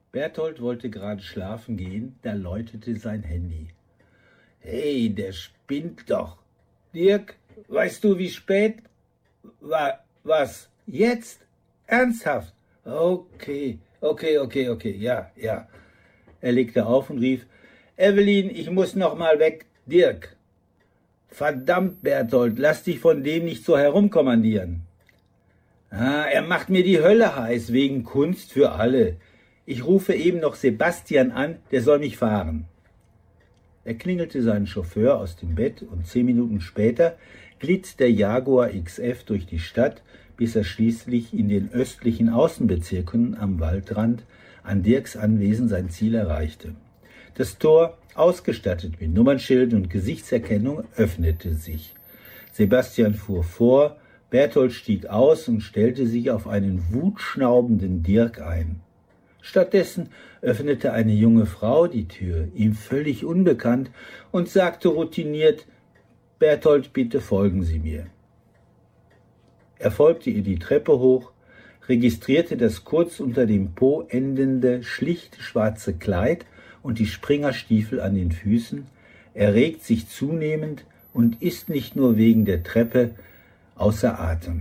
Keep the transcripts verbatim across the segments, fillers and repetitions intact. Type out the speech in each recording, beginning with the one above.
Berthold wollte gerade schlafen gehen, da läutete sein Handy. »Hey, der spinnt doch. Dirk, weißt du, wie spät? Wa was? Jetzt? Ernsthaft? Okay, okay, okay, okay, ja, ja.« Er legte auf und rief, »Evelyn, ich muss noch mal weg. Dirk.« »Verdammt, Berthold, lass dich von dem nicht so herumkommandieren.« »Ah, er macht mir die Hölle heiß, wegen Kunst für alle. Ich rufe eben noch Sebastian an, der soll mich fahren.« Er klingelte seinen Chauffeur aus dem Bett und zehn Minuten später glitt der Jaguar X F durch die Stadt, bis er schließlich in den östlichen Außenbezirken am Waldrand an Dirks Anwesen sein Ziel erreichte. Das Tor, ausgestattet mit Nummernschild und Gesichtserkennung, öffnete sich. Sebastian fuhr vor, Berthold stieg aus und stellte sich auf einen wutschnaubenden Dirk ein. Stattdessen öffnete eine junge Frau die Tür, ihm völlig unbekannt, und sagte routiniert, »Berthold, bitte folgen Sie mir.« Er folgte ihr die Treppe hoch, registrierte das kurz unter dem Po endende, schlicht schwarze Kleid und die Springerstiefel an den Füßen, erregt sich zunehmend und ist nicht nur wegen der Treppe außer Atem.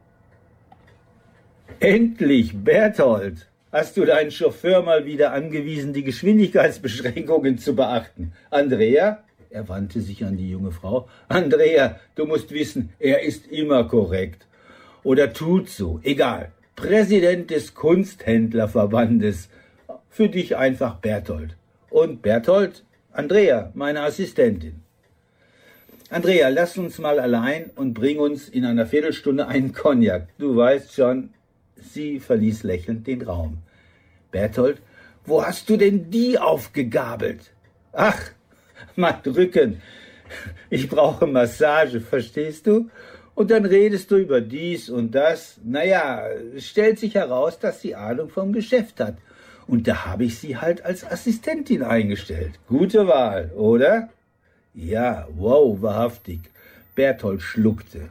»Endlich, Berthold! Hast du deinen Chauffeur mal wieder angewiesen, die Geschwindigkeitsbeschränkungen zu beachten? Andrea?« Er wandte sich an die junge Frau. »Andrea, du musst wissen, er ist immer korrekt. Oder tut so, egal. Präsident des Kunsthändlerverbandes. Für dich einfach Berthold. Und Berthold, Andrea, meine Assistentin. Andrea, lass uns mal allein und bring uns in einer Viertelstunde einen Cognac. Du weißt schon.« Sie verließ lächelnd den Raum. »Berthold, wo hast du denn die aufgegabelt?« »Ach, mein Rücken. Ich brauche Massage, verstehst du? Und dann redest du über dies und das. Naja, es stellt sich heraus, dass sie Ahnung vom Geschäft hat. Und da habe ich sie halt als Assistentin eingestellt. Gute Wahl, oder?« »Ja, wow, wahrhaftig.« Berthold schluckte.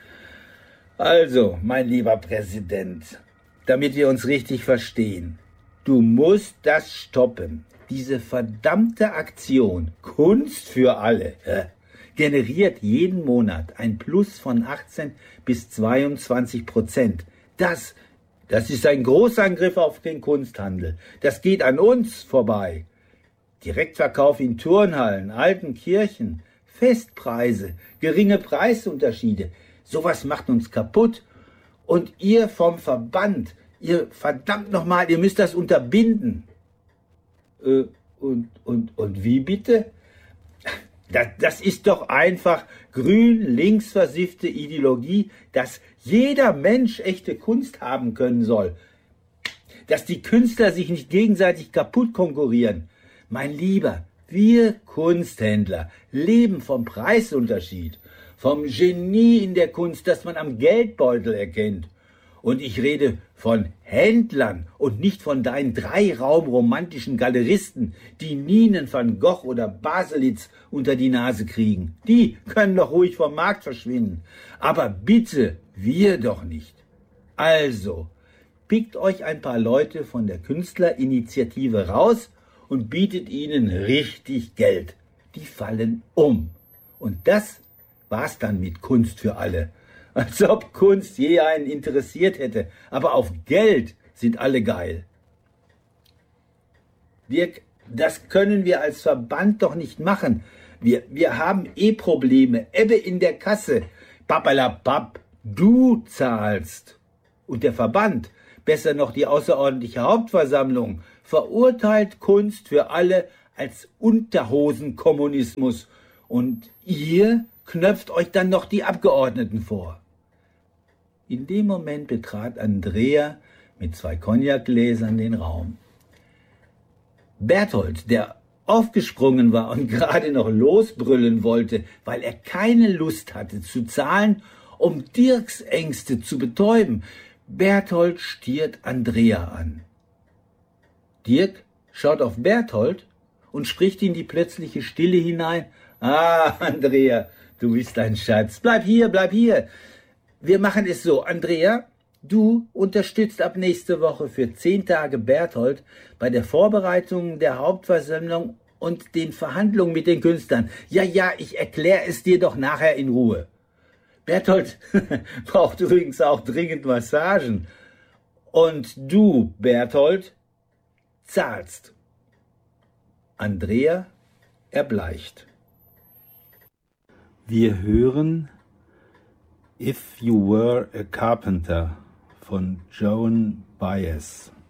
»Also, mein lieber Präsident, damit wir uns richtig verstehen, du musst das stoppen. Diese verdammte Aktion, Kunst für alle, äh, generiert jeden Monat ein Plus von achtzehn bis zweiundzwanzig Prozent. Das, das ist ein Großangriff auf den Kunsthandel. Das geht an uns vorbei. Direktverkauf in Turnhallen, alten Kirchen, Festpreise, geringe Preisunterschiede. Sowas macht uns kaputt. Und ihr vom Verband, ihr verdammt nochmal, ihr müsst das unterbinden.« Äh, und, und, und wie bitte? Das, das ist doch einfach grün-links versiffte Ideologie, dass jeder Mensch echte Kunst haben können soll. Dass die Künstler sich nicht gegenseitig kaputt konkurrieren. Mein Lieber, wir Kunsthändler leben vom Preisunterschied, vom Genie in der Kunst, das man am Geldbeutel erkennt. Und ich rede von Händlern und nicht von deinen dreiraumromantischen Galeristen, die Ninen van Gogh oder Baselitz unter die Nase kriegen. Die können doch ruhig vom Markt verschwinden. Aber bitte, wir doch nicht. Also, pickt euch ein paar Leute von der Künstlerinitiative raus und bietet ihnen richtig Geld. Die fallen um. Und das war's dann mit Kunst für alle. Als ob Kunst je einen interessiert hätte. Aber auf Geld sind alle geil. Dirk, das können wir als Verband doch nicht machen. Wir, wir haben eh Probleme. Ebbe in der Kasse. Pappalapapp, du zahlst. Und der Verband, besser noch die außerordentliche Hauptversammlung, verurteilt Kunst für alle als Unterhosenkommunismus. Und ihr knöpft euch dann noch die Abgeordneten vor. In dem Moment betrat Andrea mit zwei Cognacgläsern den Raum. Berthold, der aufgesprungen war und gerade noch losbrüllen wollte, weil er keine Lust hatte zu zahlen, um Dirks Ängste zu betäuben. Berthold stiert Andrea an. Dirk schaut auf Berthold und spricht in die plötzliche Stille hinein. »Ah, Andrea, du bist ein Schatz. Bleib hier, bleib hier. Wir machen es so, Andrea, du unterstützt ab nächste Woche für zehn Tage Berthold bei der Vorbereitung der Hauptversammlung und den Verhandlungen mit den Künstlern. Ja, ja, ich erkläre es dir doch nachher in Ruhe. Berthold braucht übrigens auch dringend Massagen. Und du, Berthold, zahlst. Andrea erbleicht. Wir hören If You Were a Carpenter von Joan Baez.